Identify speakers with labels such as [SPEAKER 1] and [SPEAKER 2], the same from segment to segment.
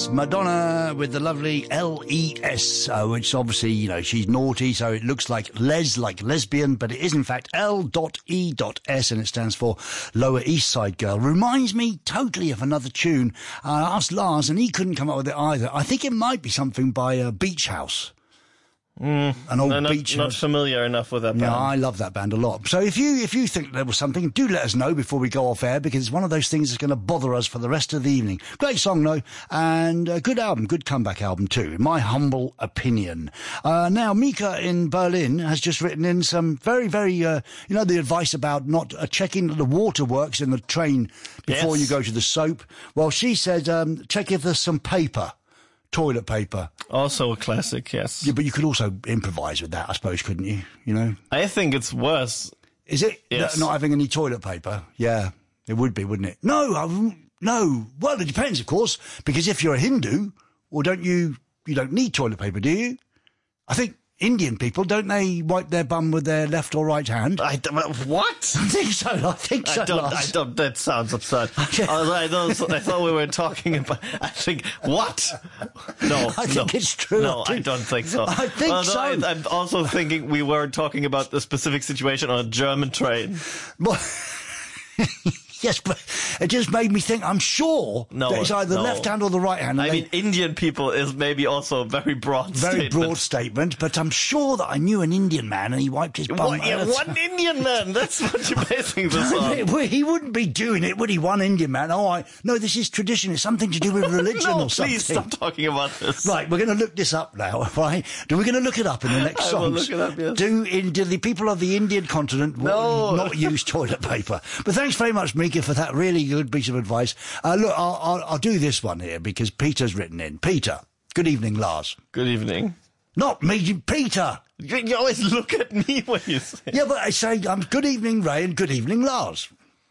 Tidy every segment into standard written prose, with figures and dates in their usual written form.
[SPEAKER 1] Yes, Madonna with the lovely L-E-S, which obviously, you know, she's naughty, so it looks like lesbian, but it is in fact L.E.S, and it stands for Lower East Side Girl. Reminds me totally of another tune. I asked Lars, and he couldn't come up with it either. I think it might be something by Beach House. An old beach.
[SPEAKER 2] Not familiar enough with that band.
[SPEAKER 1] No, I love that band a lot. So if you think there was something, do let us know before we go off air, because it's one of those things that's going to bother us for the rest of the evening. Great song though, and a good album, good comeback album too, in my humble opinion. Now Mika in Berlin has just written in some very, very, you know, the advice about not checking that the water works in the train before you go to the soap. Well, she said, check if there's some paper. Toilet paper.
[SPEAKER 2] Also a classic, yes.
[SPEAKER 1] Yeah, but you could also improvise with that, I suppose, couldn't you? You know?
[SPEAKER 2] I think it's worse.
[SPEAKER 1] Is it?
[SPEAKER 2] Yes.
[SPEAKER 1] Not having any toilet paper? Yeah, it would be, wouldn't it? No. Well, it depends, of course, because if you're a Hindu, well, you don't need toilet paper, do you? I think Indian people, don't they wipe their bum with their left or right hand?
[SPEAKER 2] What?
[SPEAKER 1] I think so.
[SPEAKER 2] I don't, that sounds absurd. I thought we were talking about, I think, what? No.
[SPEAKER 1] I think it's true.
[SPEAKER 2] No, I don't think so.
[SPEAKER 1] I think so.
[SPEAKER 2] I'm also thinking we were talking about a specific situation on a German train.
[SPEAKER 1] Well, yes, but it just made me think, I'm sure that it's either the left hand or the right hand.
[SPEAKER 2] I mean, Indian people is maybe also a very broad
[SPEAKER 1] statement, but I'm sure that I knew an Indian man and he wiped his bum.
[SPEAKER 2] One Indian man? That's what you're basing this on.
[SPEAKER 1] He wouldn't be doing it, would he? One Indian man. No, this is tradition. It's something to do with religion or something.
[SPEAKER 2] Please stop talking about this.
[SPEAKER 1] Right, we're going to look this up now, right? We're going to look it up in the next songs.
[SPEAKER 2] I will look it up, yes.
[SPEAKER 1] Do the people of the Indian continent not use toilet paper? But thanks very much, Mika, for that really good piece of advice. Look, I'll do this one here because Peter's written in. Peter, good evening, Lars.
[SPEAKER 2] Good evening.
[SPEAKER 1] Not me, Peter.
[SPEAKER 2] You always look at me when you say.
[SPEAKER 1] Yeah, but I say good evening, Ray, and good evening, Lars.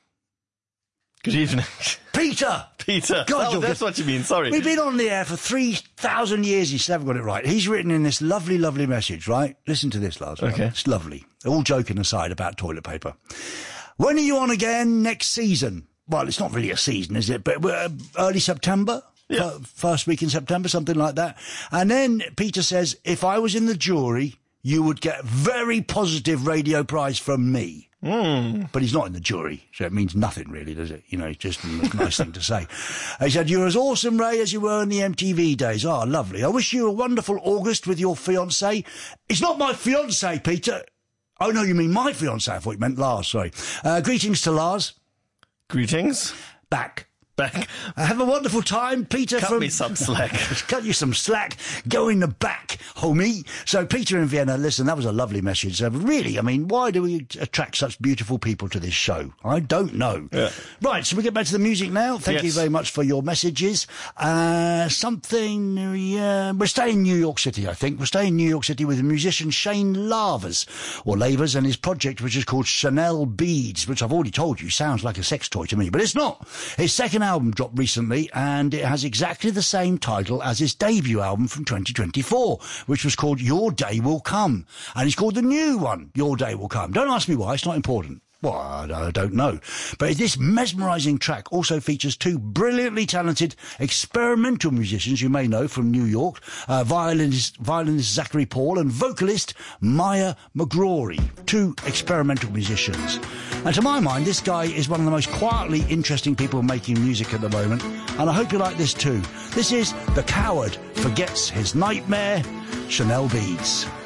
[SPEAKER 2] Good evening.
[SPEAKER 1] Peter!
[SPEAKER 2] God, that's what you mean, sorry.
[SPEAKER 1] We've been on the air for 3,000 years, you still haven't got it right. He's written in this lovely, lovely message, right? Listen to this, Lars.
[SPEAKER 2] Okay.
[SPEAKER 1] It's lovely. All joking aside about toilet paper. When are you on again next season? Well, it's not really a season, is it? But early September?
[SPEAKER 2] Yeah.
[SPEAKER 1] First week in September, something like that. And then Peter says, if I was in the jury, you would get a very positive radio prize from me. But he's not in the jury, so it means nothing really, does it? You know, it's just a nice thing to say. He said, you're as awesome, Ray, as you were in the MTV days. Oh, lovely. I wish you a wonderful August with your fiancée. It's not my fiancée, Peter. Oh, no, you mean my fiancée. I thought you meant Lars, sorry. Greetings to Lars.
[SPEAKER 2] Greetings.
[SPEAKER 1] Back.
[SPEAKER 2] Have
[SPEAKER 1] a wonderful time, Peter.
[SPEAKER 2] Cut me some slack.
[SPEAKER 1] Cut you some slack. Go in the back, homie. So, Peter in Vienna, listen, that was a lovely message. Really, I mean, why do we attract such beautiful people to this show? I don't know.
[SPEAKER 2] Yeah.
[SPEAKER 1] Right, so we get back to the music now. Thank you very much for your messages. We're staying in New York City, I think. We're staying in New York City with the musician Shane Lavers, and his project, which is called Chanel Beads, which I've already told you sounds like a sex toy to me, but it's not. His second album dropped recently, and it has exactly the same title as his debut album from 2024, which was called Your Day Will Come. And it's called the new one, Your Day Will Come. Don't ask me why, it's not important. Well, I don't know. But this mesmerising track also features two brilliantly talented experimental musicians you may know from New York, violinist Zachary Paul and vocalist Maya McGrory. Two experimental musicians. And to my mind, this guy is one of the most quietly interesting people making music at the moment, and I hope you like this too. This is The Coward Forgets His Nightmare, Chanel Beads.